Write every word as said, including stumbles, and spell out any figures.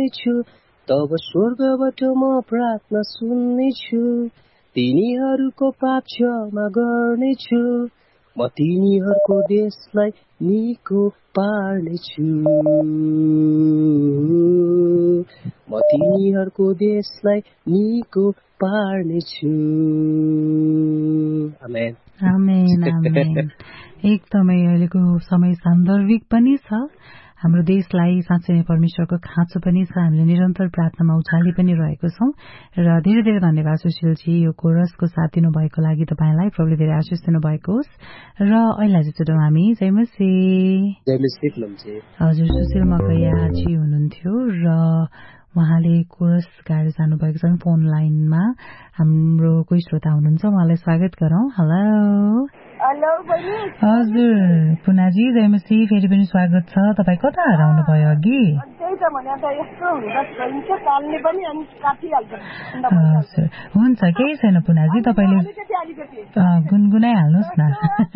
गर्नेछु तब स्वर्गबाट म प्रार्थना सुन्नेछु तिनीहरूको पाप क्षमा गर्नेछु म तिनीहरूको देशलाई निको पार्नेछु म तिनीहरूको देशलाई निको पार्नेछु आमेन आमेन आमेन एकदमै अहिलेको समय सान्दर्भिक पनि छ हाम्रो देशलाई साँच्चै नै परमेश्वरको खाँचो पनि छ हामीले निरन्तर प्रार्थनामा उचाली पनि रहेको छौं र धेरै धेरै धन्यवाद सुशीलजी यो कोरसको साथ दिनुभएको लागि तपाईलाई प्रभुले धेरै आशिष दिनुभएको होस् र अहिले चाहिँ छुटौं हामी जय मसीह जय मसीह हजुर सुशील मकैयाजी हुनुहुन्थ्यो र उहाँले कोरस गाएर जानुभएको छ फोन लाइनमा हाम्रो कोही श्रोता हुनुहुन्छ उहाँलाई स्वागत गरौं हेलो हेलो बहिनी हजुर पुनाजी जय मसीह फेरि पनि स्वागत छ तपाई कता हराउनु भयो अघि त्यही त भने त यस्तो हुन्छ भइन्छ काल्ने पनि अनि काटिहाल्छ हजुर हुन्छ केही छैन पुनाजी तपाईले गुनगुनाइ हाल्नुस् न